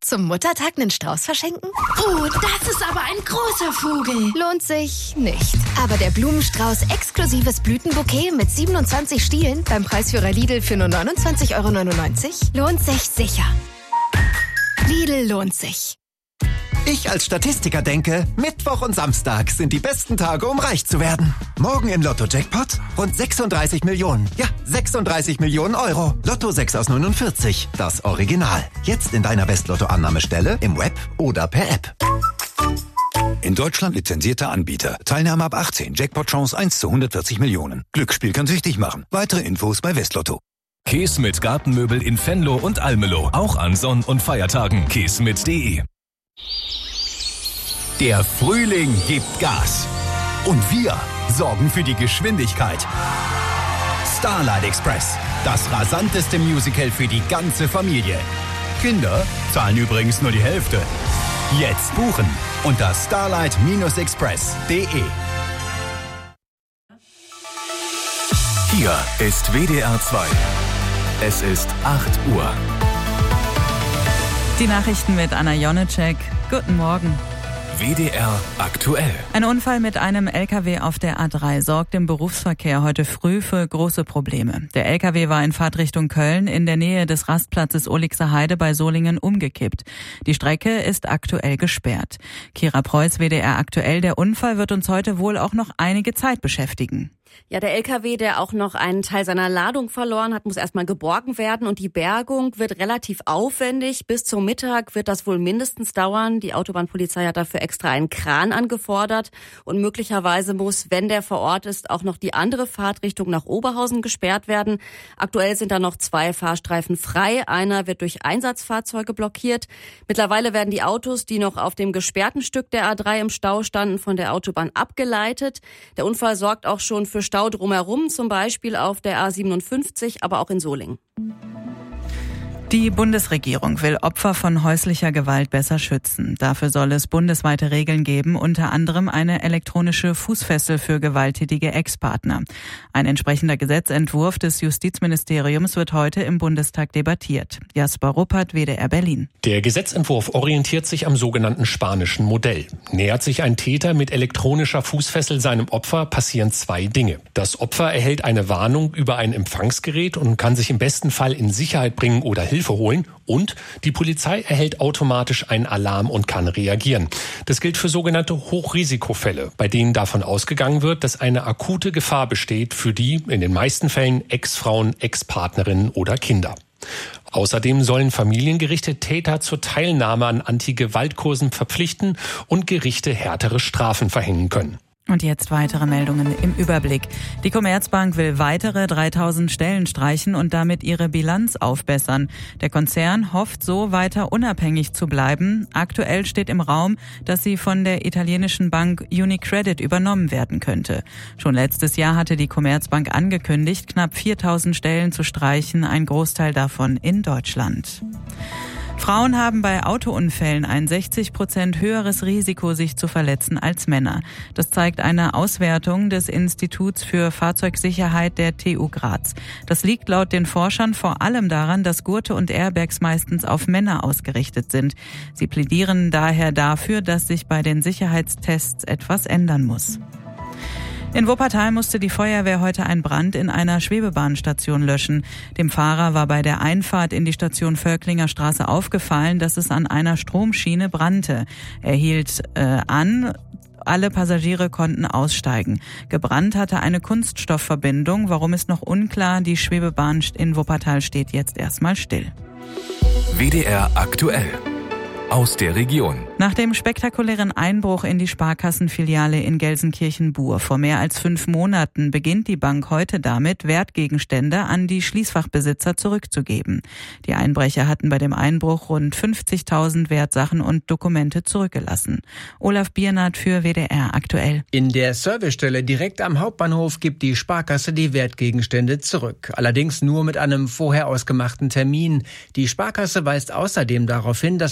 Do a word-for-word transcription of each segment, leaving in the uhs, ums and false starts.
Zum Muttertag einen Strauß verschenken? Oh, das ist aber ein großer Vogel. Lohnt sich nicht. Aber der Blumenstrauß exklusives Blütenbouquet mit siebenundzwanzig Stielen beim Preisführer Lidl für nur neunundzwanzig Euro neunundneunzig lohnt sich sicher. Lidl lohnt sich. Ich als Statistiker denke, Mittwoch und Samstag sind die besten Tage, um reich zu werden. Morgen im Lotto-Jackpot rund sechsunddreißig Millionen. Ja, sechsunddreißig Millionen Euro. Lotto sechs aus neunundvierzig. Das Original. Jetzt in deiner West-Lotto-Annahmestelle, im Web oder per App. In Deutschland lizenzierter Anbieter. Teilnahme ab achtzehn. Jackpot-Chance eins zu hundertvierzig Millionen. Glücksspiel kann süchtig machen. Weitere Infos bei Westlotto. Käse mit Gartenmöbel in Venlo und Almelo. Auch an Sonn- und Feiertagen. käse mit punkt de. Der Frühling gibt Gas. Und wir sorgen für die Geschwindigkeit. Starlight Express. Das rasanteste Musical für die ganze Familie. Kinder zahlen übrigens nur die Hälfte. Jetzt buchen unter starlight express punkt de. Hier ist W D R zwei. Es ist acht Uhr. Die Nachrichten mit Anna Jonecek. Guten Morgen. W D R aktuell. Ein Unfall mit einem L K W auf der A drei sorgt im Berufsverkehr heute früh für große Probleme. Der L K W war in Fahrtrichtung Köln in der Nähe des Rastplatzes Ulixer Heide bei Solingen umgekippt. Die Strecke ist aktuell gesperrt. Kira Preuß, W D R aktuell. Der Unfall wird uns heute wohl auch noch einige Zeit beschäftigen. Ja, der L K W, der auch noch einen Teil seiner Ladung verloren hat, muss erstmal geborgen werden und die Bergung wird relativ aufwendig. Bis zum Mittag wird das wohl mindestens dauern. Die Autobahnpolizei hat dafür extra einen Kran angefordert und möglicherweise muss, wenn der vor Ort ist, auch noch die andere Fahrtrichtung nach Oberhausen gesperrt werden. Aktuell sind da noch zwei Fahrstreifen frei. Einer wird durch Einsatzfahrzeuge blockiert. Mittlerweile werden die Autos, die noch auf dem gesperrten Stück der A drei im Stau standen, von der Autobahn abgeleitet. Der Unfall sorgt auch schon für Stau drumherum, zum Beispiel auf der A siebenundfünfzig, aber auch in Solingen. Die Bundesregierung will Opfer von häuslicher Gewalt besser schützen. Dafür soll es bundesweite Regeln geben, unter anderem eine elektronische Fußfessel für gewalttätige Ex-Partner. Ein entsprechender Gesetzentwurf des Justizministeriums wird heute im Bundestag debattiert. Jasper Ruppert, W D R Berlin. Der Gesetzentwurf orientiert sich am sogenannten spanischen Modell. Nähert sich ein Täter mit elektronischer Fußfessel seinem Opfer, passieren zwei Dinge. Das Opfer erhält eine Warnung über ein Empfangsgerät und kann sich im besten Fall in Sicherheit bringen oder Hilfe holen, und die Polizei erhält automatisch einen Alarm und kann reagieren. Das gilt für sogenannte Hochrisikofälle, bei denen davon ausgegangen wird, dass eine akute Gefahr besteht für die, in den meisten Fällen, Ex-Frauen, Ex-Partnerinnen oder Kinder. Außerdem sollen Familiengerichte Täter zur Teilnahme an Anti-Gewalt-Kursen verpflichten und Gerichte härtere Strafen verhängen können. Und jetzt weitere Meldungen im Überblick. Die Commerzbank will weitere dreitausend Stellen streichen und damit ihre Bilanz aufbessern. Der Konzern hofft so weiter unabhängig zu bleiben. Aktuell steht im Raum, dass sie von der italienischen Bank Unicredit übernommen werden könnte. Schon letztes Jahr hatte die Commerzbank angekündigt, knapp viertausend Stellen zu streichen, ein Großteil davon in Deutschland. Frauen haben bei Autounfällen ein sechzig Prozent höheres Risiko, sich zu verletzen als Männer. Das zeigt eine Auswertung des Instituts für Fahrzeugsicherheit der T U Graz. Das liegt laut den Forschern vor allem daran, dass Gurte und Airbags meistens auf Männer ausgerichtet sind. Sie plädieren daher dafür, dass sich bei den Sicherheitstests etwas ändern muss. In Wuppertal musste die Feuerwehr heute einen Brand in einer Schwebebahnstation löschen. Dem Fahrer war bei der Einfahrt in die Station Völklinger Straße aufgefallen, dass es an einer Stromschiene brannte. Er hielt äh, an. Alle Passagiere konnten aussteigen. Gebrannt hatte eine Kunststoffverbindung. Warum ist noch unklar. Die Schwebebahn in Wuppertal steht jetzt erstmal still. W D R aktuell. Aus der Region. Nach dem spektakulären Einbruch in die Sparkassenfiliale in Gelsenkirchen-Bur vor mehr als fünf Monaten beginnt die Bank heute damit, Wertgegenstände an die Schließfachbesitzer zurückzugeben. Die Einbrecher hatten bei dem Einbruch rund fünfzigtausend Wertsachen und Dokumente zurückgelassen. Olaf Biernat für W D R aktuell. In der Servicestelle direkt am Hauptbahnhof gibt die Sparkasse die Wertgegenstände zurück. Allerdings nur mit einem vorher ausgemachten Termin. Die Sparkasse weist außerdem darauf hin, dass Betroffene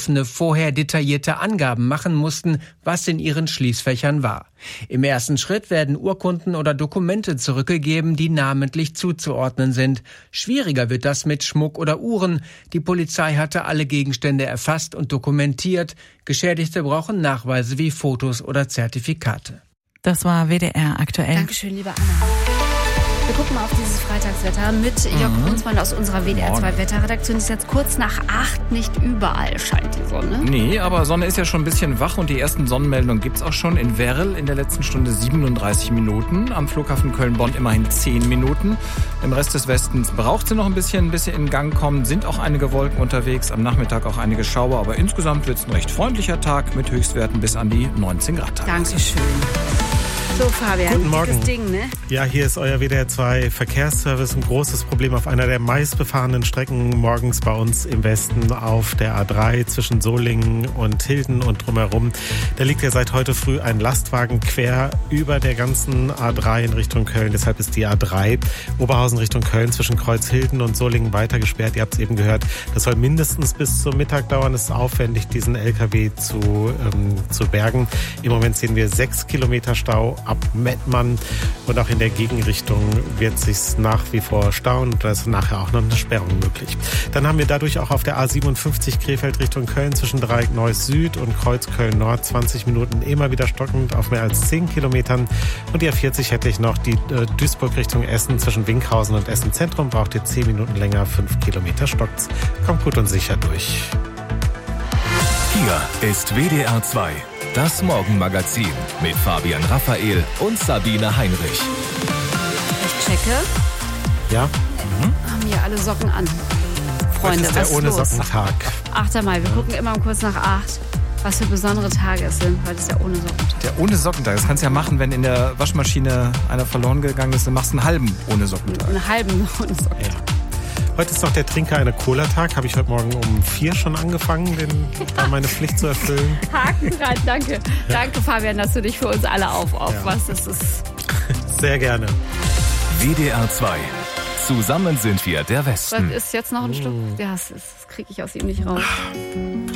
Betroffene vorher detaillierte Angaben machen mussten, was in ihren Schließfächern war. Im ersten Schritt werden Urkunden oder Dokumente zurückgegeben, die namentlich zuzuordnen sind. Schwieriger wird das mit Schmuck oder Uhren. Die Polizei hatte alle Gegenstände erfasst und dokumentiert. Geschädigte brauchen Nachweise wie Fotos oder Zertifikate. Das war W D R aktuell. Dankeschön, liebe Anna. Wir gucken mal auf dieses Freitagswetter mit Jörg mhm. Brunsmann aus unserer W D R zwei Wetterredaktion. Es ist jetzt kurz nach acht, nicht überall scheint die Sonne. Nee, aber Sonne ist ja schon ein bisschen wach und die ersten Sonnenmeldungen gibt's auch schon. In Werl in der letzten Stunde siebenunddreißig Minuten, am Flughafen Köln-Bonn immerhin zehn Minuten. Im Rest des Westens braucht sie noch ein bisschen, bis sie in Gang kommen. Sind auch einige Wolken unterwegs, am Nachmittag auch einige Schauer, aber insgesamt wird's ein recht freundlicher Tag mit Höchstwerten bis an die neunzehn Grad. Dankeschön. So, Fabian, guten Morgen. Ding, ne? Ja, hier ist euer W D R zwei Verkehrsservice. Ein großes Problem auf einer der meistbefahrenen Strecken morgens bei uns im Westen auf der A drei zwischen Solingen und Hilden und drumherum. Da liegt ja seit heute früh ein Lastwagen quer über der ganzen A drei in Richtung Köln. Deshalb ist die A drei Oberhausen Richtung Köln zwischen Kreuzhilden und Solingen weiter gesperrt. Ihr habt es eben gehört. Das soll mindestens bis zum Mittag dauern. Es ist aufwendig, diesen L K W zu, ähm, zu bergen. Im Moment sehen wir sechs Kilometer Stau ab Mettmann und auch in der Gegenrichtung wird sich nach wie vor stauen und da ist nachher auch noch eine Sperrung möglich. Dann haben wir dadurch auch auf der A siebenundfünfzig Krefeld Richtung Köln zwischen Dreieck Neuss Süd und Kreuz Köln Nord zwanzig Minuten immer wieder stockend auf mehr als zehn Kilometern. Und die A vierzig hätte ich noch die äh, Duisburg Richtung Essen zwischen Winkhausen und Essen Zentrum braucht ihr zehn Minuten länger, fünf Kilometer stockt's. Kommt gut und sicher durch. Hier ist W D R zwei. Das Morgenmagazin mit Fabian Raphael und Sabine Heinrich. Ich checke. Ja? Mhm. Haben hier alle Socken an. Freunde, ist der was ist ohne los? Sockentag. achter Mai, wir gucken immer um kurz nach acht, was für besondere Tage es sind. Heute ist der ohne Sockentag. Der ohne Sockentag, das kannst du ja machen, wenn in der Waschmaschine einer verloren gegangen ist, dann machst du einen halben ohne Sockentag. Einen halben ohne Sockentag. Ja. Heute ist noch der Trinker eine Cola-Tag. Habe ich heute Morgen um vier schon angefangen, den, da meine Pflicht zu erfüllen. Haken dran, danke. Ja. Danke, Fabian, dass du dich für uns alle aufopferst. Ja. Das ist sehr gerne. W D R zwei. Zusammen sind wir der Westen. Was ist jetzt noch ein Stück? Ja, das, das kriege ich aus ihm nicht raus.